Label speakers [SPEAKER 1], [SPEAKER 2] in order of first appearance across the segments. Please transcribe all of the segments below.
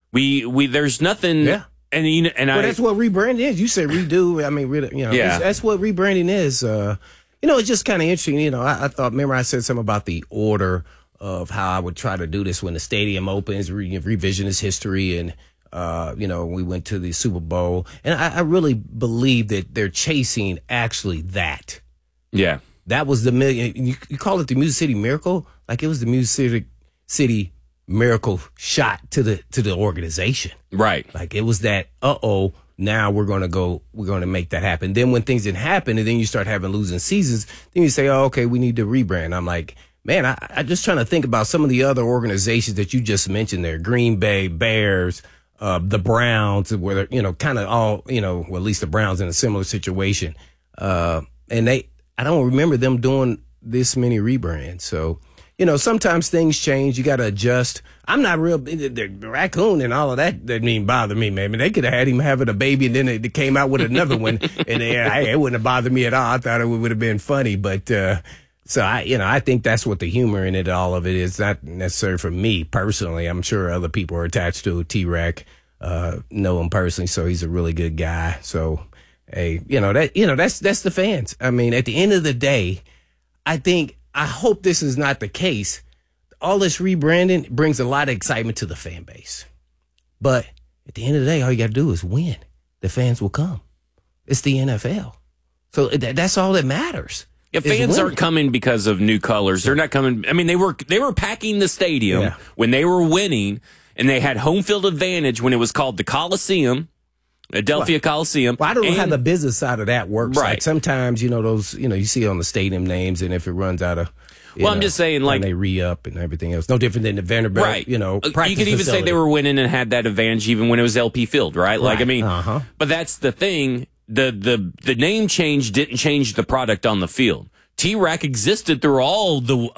[SPEAKER 1] There's nothing.
[SPEAKER 2] Yeah. That's what rebranding is. You said redo. I mean, that's what rebranding is. It's just kind of interesting. I thought, remember I said something about the order of how I would try to do this when the stadium opens, revisionist history, and we went to the Super Bowl, and I really believe that they're chasing actually that.
[SPEAKER 1] Yeah,
[SPEAKER 2] that was the million. You call it the Music City Miracle, like it was the Music City Miracle shot to the organization,
[SPEAKER 1] right?
[SPEAKER 2] Like it was that. Now we're going to make that happen. Then when things didn't happen, and then you start having losing seasons, then you say, oh, okay, we need to rebrand. I'm like, man, I just trying to think about some of the other organizations that you just mentioned there. Green Bay, Bears, the Browns, where they're, kind of all, well, at least the Browns in a similar situation. And I don't remember them doing this many rebrands. So, sometimes things change. You got to adjust. I'm not the raccoon and all of that didn't even bother me, man. I mean, they could have had him having a baby and then they came out with another one and it wouldn't have bothered me at all. I thought it would have been funny, but, so I think that's what the humor in it, all of it is not necessary for me personally. I'm sure other people are attached to T-Rack, know him personally. So he's a really good guy. So, hey, that's the fans. I mean, at the end of the day, I hope this is not the case. All this rebranding brings a lot of excitement to the fan base. But at the end of the day, all you got to do is win. The fans will come. It's the NFL. So that's all that matters.
[SPEAKER 1] Yeah, fans aren't coming because of new colors. They're not coming. I mean, they were packing the stadium when they were winning, and they had home field advantage when it was called the Coliseum. Adelphia Coliseum.
[SPEAKER 2] Well, I don't know how the business side of that works.
[SPEAKER 1] Right.
[SPEAKER 2] Like sometimes, those, you see on the stadium names, and if it runs out of,
[SPEAKER 1] I'm just saying, like,
[SPEAKER 2] they re-up and everything else. No different than the Vanderbilt,
[SPEAKER 1] right.
[SPEAKER 2] practice
[SPEAKER 1] you could even
[SPEAKER 2] facility.
[SPEAKER 1] say they were winning and had that advantage even when it was LP Field, right? Like, I mean,
[SPEAKER 2] Uh-huh.
[SPEAKER 1] But that's the thing. The name change didn't change the product on the field. T-Rack existed through all the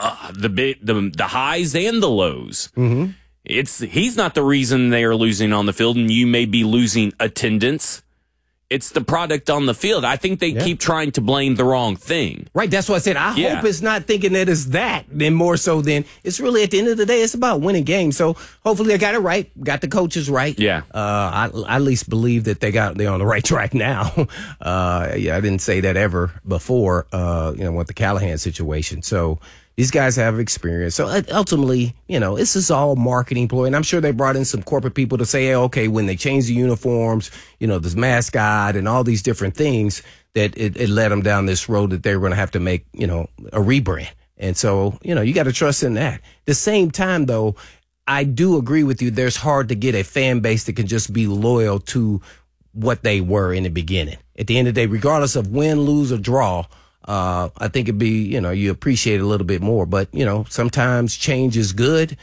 [SPEAKER 1] highs and the lows.
[SPEAKER 2] Mm-hmm.
[SPEAKER 1] He's not the reason they are losing on the field, and you may be losing attendance. It's the product on the field. I think they keep trying to blame the wrong thing.
[SPEAKER 2] Right, that's what I said. I hope it's not thinking that it's that, then more so than it's really, at the end of the day, it's about winning games. So hopefully they got it right, got the coaches right.
[SPEAKER 1] Yeah.
[SPEAKER 2] I at least believe that they're on the right track now. I didn't say that ever before, with the Callahan situation. So these guys have experience. So ultimately, this is all marketing ploy. And I'm sure they brought in some corporate people to say, hey, okay, when they change the uniforms, this mascot and all these different things, that it led them down this road that they're going to have to make, a rebrand. And so, you got to trust in that. At the same time, though, I do agree with you. There's hard to get a fan base that can just be loyal to what they were in the beginning. At the end of the day, regardless of win, lose, or draw, I think it'd be, you appreciate it a little bit more, but, sometimes change is good.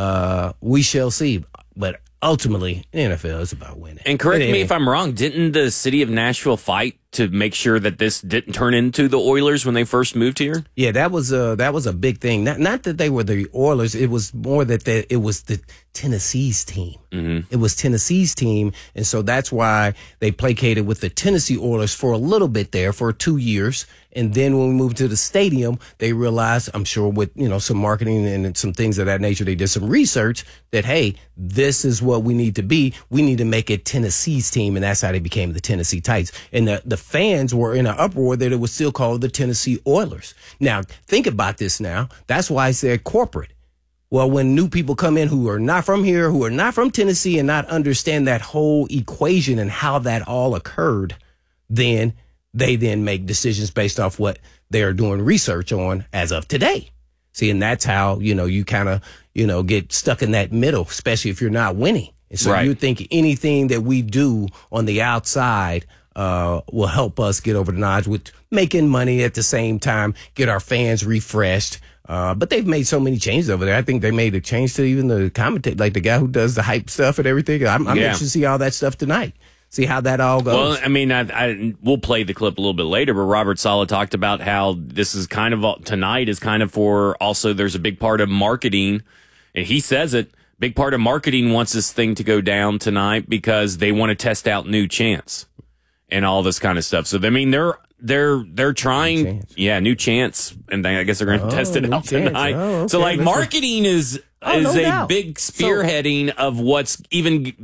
[SPEAKER 2] We shall see. But ultimately, the NFL is about winning.
[SPEAKER 1] And correct me if I'm wrong, didn't the city of Nashville fight to make sure that this didn't turn into the Oilers when they first moved here?
[SPEAKER 2] Yeah, that was a big thing. Not that they were the Oilers. It was more that it was the Tennessee's team. Mm-hmm. It was Tennessee's team. And so that's why they placated with the Tennessee Oilers for a little bit there for 2 years. And then when we moved to the stadium, they realized, I'm sure with, some marketing and some things of that nature, they did some research that, hey, this is what we need to be. We need to make it Tennessee's team. And that's how they became the Tennessee Titans. And the fans were in an uproar that it was still called the Tennessee Oilers. Now, think about this now. That's why I said corporate. Well, when new people come in who are not from here, who are not from Tennessee, and not understand that whole equation and how that all occurred, then they then make decisions based off what they are doing research on as of today. See, and that's how, you kind of, get stuck in that middle, especially if you're not winning. And so you think anything that we do on the outside will help us get over the notch with making money at the same time, get our fans refreshed. But they've made so many changes over there. I think they made a change to even the commentator, like the guy who does the hype stuff and everything. I'm anxious to see all that stuff tonight. See how that all goes.
[SPEAKER 1] Well, I mean, we'll play the clip a little bit later, but Robert Saleh talked about how this is kind of, tonight is kind of for, also there's a big part of marketing, and he says it, big part of marketing wants this thing to go down tonight because they want to test out new chants and all this kind of stuff. So, I mean, they're trying, new chance, and I guess they're going to test it out tonight. Oh, okay. So, like, marketing is
[SPEAKER 2] no
[SPEAKER 1] a
[SPEAKER 2] doubt.
[SPEAKER 1] big spearheading of what's even